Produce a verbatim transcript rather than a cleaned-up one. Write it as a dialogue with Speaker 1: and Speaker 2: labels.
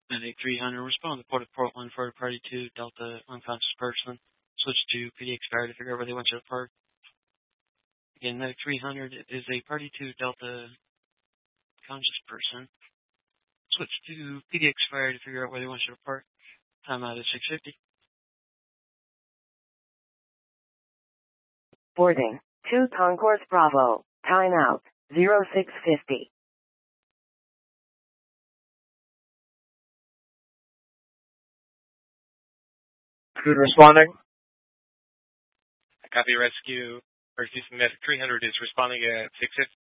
Speaker 1: Medic three hundred, respond to Port of Portland for Party two, Delta, unconscious person. Switch to P D X Fire to figure out where they want you to park. Again, Medic three hundred is a Party two, Delta, conscious person. Switch to P D X Fire to figure out where they want you to park. Timeout is six fifty.
Speaker 2: Boarding. two Concourse Bravo. Timeout. zero six fifty.
Speaker 3: Good responding.
Speaker 4: Copy rescue. Or excuse me, Medic three hundred is responding at six fifty.